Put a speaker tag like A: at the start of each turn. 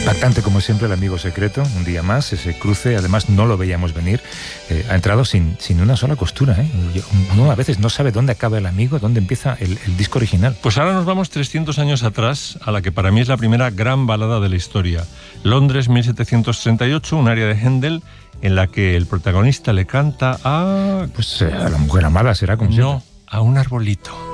A: Impactante como siempre el amigo secreto, un día más, ese cruce, además no lo veíamos venir, ha entrado sin una sola costura, ¿eh? Uno a veces no sabe dónde acaba el amigo, dónde empieza el disco original.
B: Pues ahora nos vamos 300 años atrás, a la que para mí es la primera gran balada de la historia. Londres, 1738, un aria de Händel, en la que el protagonista le canta a...
A: Pues a la mujer amada será como siempre.
B: No, a un arbolito.